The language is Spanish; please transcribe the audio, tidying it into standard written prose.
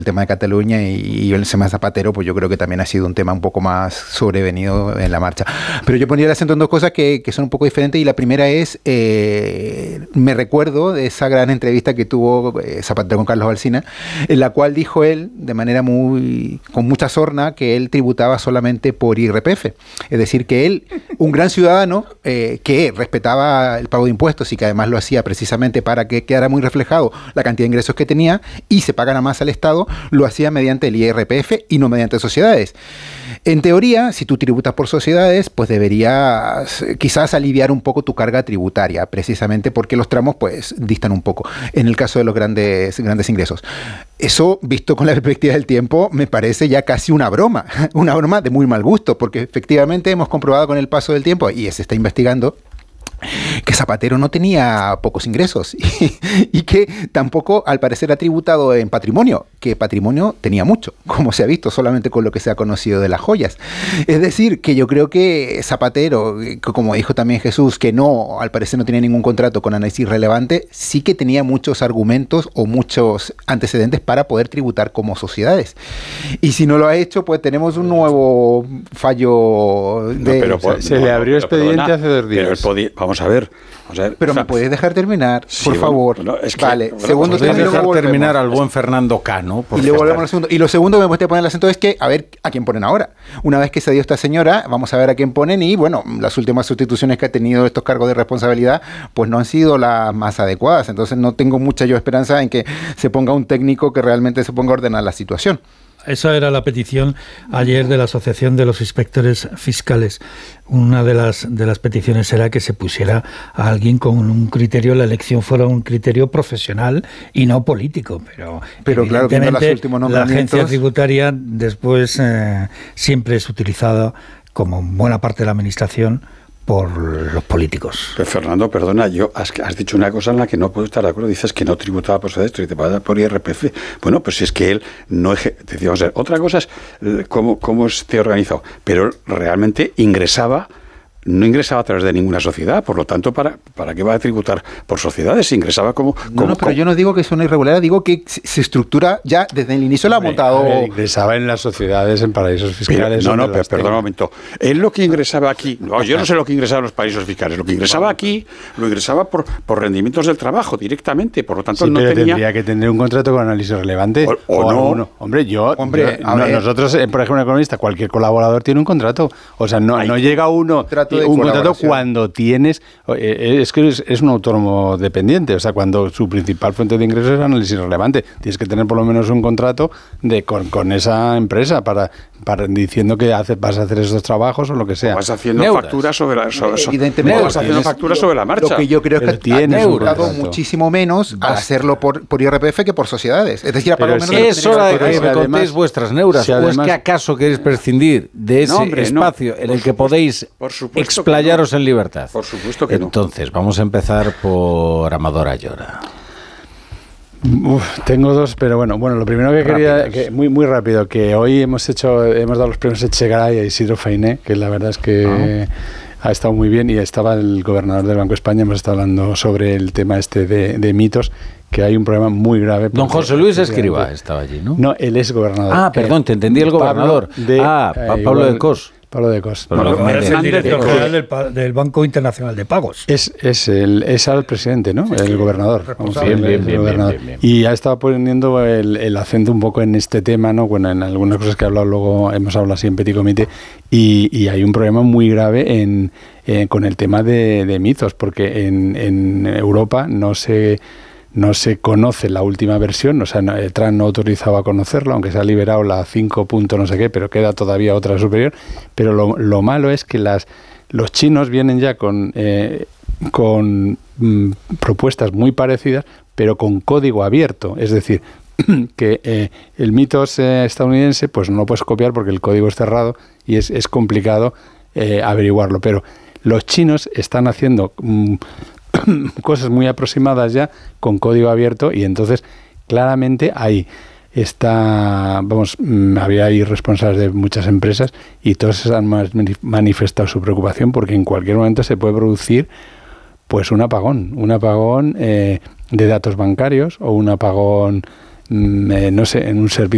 el tema de Cataluña y el tema Zapatero, pues yo creo que también ha sido un tema un poco más sobrevenido en la marcha. Pero yo pondría el acento en dos cosas que son un poco diferentes, y la primera es, me recuerdo de esa gran entrevista que tuvo Zapatero con Carlos Alsina, en la cual dijo él, de manera con mucha sorna, que él tributaba solamente por IRPF. Es decir, que él, un gran ciudadano, que respetaba el pago de impuestos y que además lo hacía precisamente para que quedara muy reflejado la cantidad de ingresos que tenía y se pagara más al Estado, lo hacía mediante el IRPF y no mediante sociedades. En teoría, si tú tributas por sociedades, pues deberías quizás aliviar un poco tu carga tributaria, precisamente porque los tramos pues distan un poco, en el caso de los grandes ingresos. Eso, visto con la perspectiva del tiempo, me parece ya casi una broma de muy mal gusto, porque efectivamente hemos comprobado con el paso del tiempo, y se está investigando, que Zapatero no tenía pocos ingresos y que tampoco, al parecer, ha tributado en patrimonio, que patrimonio tenía mucho, como se ha visto solamente con lo que se ha conocido de las joyas. Es decir, que yo creo que Zapatero, como dijo también Jesús, que no, al parecer no tenía ningún contrato con análisis relevante, sí que tenía muchos argumentos o muchos antecedentes para poder tributar como sociedades. Y si no lo ha hecho, pues tenemos un nuevo fallo se le abrió expediente hace 2 días. Vamos a ver. Pero me puedes dejar terminar, por favor. Es que, vale, segundo término. Dejar terminar al buen Fernando Cano. Y luego volvemos al segundo. Y lo segundo que me gustaría poner el acento es que, a ver a quién ponen ahora. Una vez que se dio esta señora, vamos a ver a quién ponen. Y bueno, las últimas sustituciones que ha tenido estos cargos de responsabilidad, pues no han sido las más adecuadas. Entonces no tengo mucha esperanza en que se ponga un técnico que realmente se ponga a ordenar la situación. Esa era la petición ayer de la Asociación de los Inspectores Fiscales. Una de las peticiones era que se pusiera a alguien con un criterio, la elección fuera un criterio profesional y no político. Pero claro, viendo los últimos nombramientos, la agencia tributaria después siempre es utilizada, como buena parte de la administración, por los políticos. Pero Fernando, perdona, has dicho una cosa en la que no puedo estar de acuerdo. Dices que no tributaba por sociedades, tributaba por IRPF. Bueno, pues si es que él no... Decíamos, otra cosa es cómo esté organizado, pero realmente no ingresaba a través de ninguna sociedad, por lo tanto, ¿para qué va a tributar por sociedades? Ingresaba como... pero yo no digo que es una irregularidad, digo que se estructura ya desde el inicio, la ha montado... ingresaba en las sociedades, en paraísos fiscales... Pero perdón un momento. Él lo que ingresaba aquí... No, yo no sé lo que ingresaba en los paraísos fiscales. Lo que ingresaba aquí, lo ingresaba por rendimientos del trabajo directamente, por lo tanto no tenía... tendría que tener un contrato con análisis relevante. ¿O no? Nosotros, por ejemplo, un economista, cualquier colaborador tiene un contrato. O sea, no llega uno... un contrato cuando tienes... Es que es un autónomo dependiente, o sea, cuando su principal fuente de ingresos es análisis relevante. Tienes que tener por lo menos un contrato con esa empresa para diciendo que vas a hacer esos trabajos o lo que sea. Vas haciendo facturas sobre la marcha. Lo que yo creo es que ha cobrado muchísimo menos al hacerlo por IRPF que por sociedades. Es decir, pero es hora de que me contéis vuestras neuras. ¿O es que acaso queréis prescindir de ese espacio en el que podéis explayaros en libertad? Por supuesto que no. Entonces, vamos a empezar por Amador Ayora. Tengo dos, pero bueno, lo primero que quería, muy rápido, que hoy hemos dado los premios Echegaray a Isidro Fainé, que la verdad es que ha estado muy bien, y estaba el gobernador del Banco de España, hemos estado hablando sobre el tema de mitos, que hay un problema muy grave. Don José Luis Escrivá estaba allí, ¿no? No, él es gobernador. Ah, perdón, te entendí el gobernador. Pablo de Cos. Pablo de Cos. Es el director general del Banco Internacional de Pagos. Es el presidente, ¿no? El gobernador. Bien. Y ha estado poniendo el acento un poco en este tema, ¿no? Bueno, en algunas cosas que hemos hablado así en Petit Comité, y hay un problema muy grave con el tema de mitos, porque en Europa no se conoce la última versión, o sea, Trump no autorizaba a conocerlo, aunque se ha liberado la 5. no sé qué, pero queda todavía otra superior. Pero lo malo es que los chinos vienen ya con propuestas muy parecidas, pero con código abierto, es decir, que el mitos estadounidense pues no lo puedes copiar porque el código es cerrado y es complicado averiguarlo, pero los chinos están haciendo cosas muy aproximadas ya con código abierto, y entonces claramente ahí había ahí responsables de muchas empresas y todos han manifestado su preocupación porque en cualquier momento se puede producir pues un apagón de datos bancarios o un apagón en un servicio